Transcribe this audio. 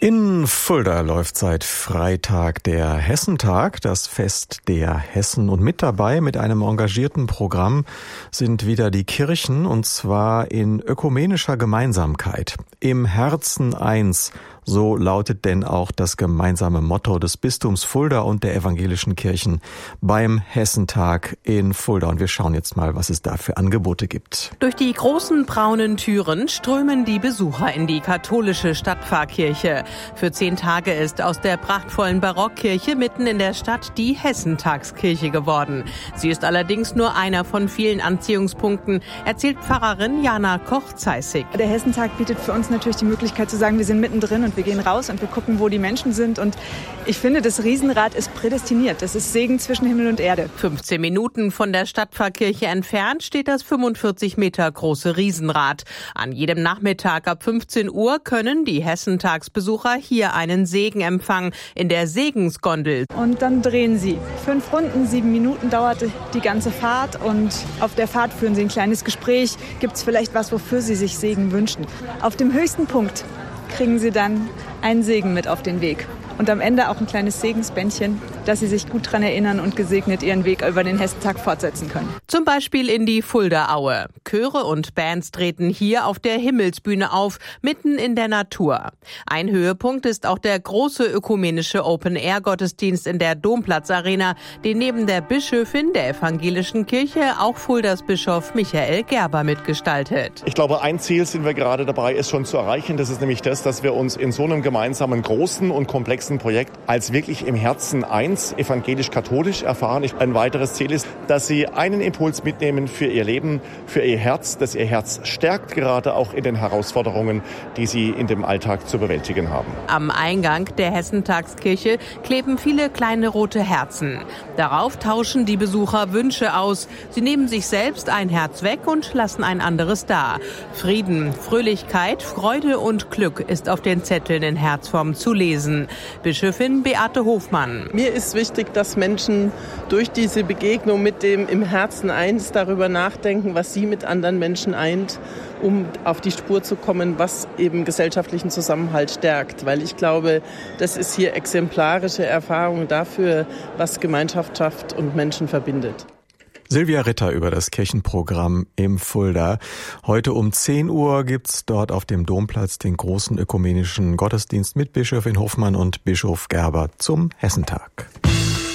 In Fulda läuft seit Freitag der Hessentag, das Fest der Hessen. Und mit dabei mit einem engagierten Programm sind wieder die Kirchen, und zwar in ökumenischer Gemeinsamkeit. Im Herzen eins, so lautet denn auch das gemeinsame Motto des Bistums Fulda und der evangelischen Kirchen beim Hessentag in Fulda. Und wir schauen jetzt mal, was es da für Angebote gibt. Durch die großen braunen Türen strömen die Besucher in die katholische Stadtpfarrkirche. Für 10 Tage ist aus der prachtvollen Barockkirche mitten in der Stadt die Hessentagskirche geworden. Sie ist allerdings nur einer von vielen Anziehungspunkten, erzählt Pfarrerin Jana Koch-Zeissig. Der Hessentag bietet für uns natürlich die Möglichkeit zu sagen, wir sind mittendrin und wir gehen raus und wir gucken, wo die Menschen sind. Und ich finde, das Riesenrad ist prädestiniert. Das ist Segen zwischen Himmel und Erde. 15 Minuten von der Stadtpfarrkirche entfernt steht das 45 Meter große Riesenrad. An jedem Nachmittag ab 15 Uhr können die Hessentagsbesucher hier einen Segen empfangen in der Segensgondel. Und dann drehen sie 5 Runden, 7 Minuten dauert die ganze Fahrt. Und auf der Fahrt führen sie ein kleines Gespräch. Gibt es vielleicht was, wofür sie sich Segen wünschen? Auf dem höchsten Punkt kriegen sie dann einen Segen mit auf den Weg. Und am Ende auch ein kleines Segensbändchen, dass sie sich gut daran erinnern und gesegnet ihren Weg über den Hessentag fortsetzen können. Zum Beispiel in die Fulda-Aue. Chöre und Bands treten hier auf der Himmelsbühne auf, mitten in der Natur. Ein Höhepunkt ist auch der große ökumenische Open-Air-Gottesdienst in der Domplatz-Arena, den neben der Bischöfin der evangelischen Kirche auch Fuldas Bischof Michael Gerber mitgestaltet. Ich glaube, ein Ziel sind wir gerade dabei, es schon zu erreichen. Das ist nämlich das, dass wir uns in so einem gemeinsamen, großen und komplexen Projekt als wirklich im Herzen eins, evangelisch-katholisch erfahren. Ein weiteres Ziel ist, dass Sie einen Impuls mitnehmen für Ihr Leben, für Ihr Herz, dass Ihr Herz stärkt, gerade auch in den Herausforderungen, die Sie in dem Alltag zu bewältigen haben. Am Eingang der Hessentagskirche kleben viele kleine rote Herzen. Darauf tauschen die Besucher Wünsche aus. Sie nehmen sich selbst ein Herz weg und lassen ein anderes da. Frieden, Fröhlichkeit, Freude und Glück ist auf den Zetteln in Herzform zu lesen. Bischöfin Beate Hofmann. Mir ist wichtig, dass Menschen durch diese Begegnung mit dem im Herzen eins darüber nachdenken, was sie mit anderen Menschen eint, um auf die Spur zu kommen, was eben gesellschaftlichen Zusammenhalt stärkt. Weil ich glaube, das ist hier exemplarische Erfahrung dafür, was Gemeinschaft schafft und Menschen verbindet. Silvia Ritter über das Kirchenprogramm im Fulda. Heute um 10 Uhr gibt's dort auf dem Domplatz den großen ökumenischen Gottesdienst mit Bischöfin Hofmann und Bischof Gerber zum Hessentag.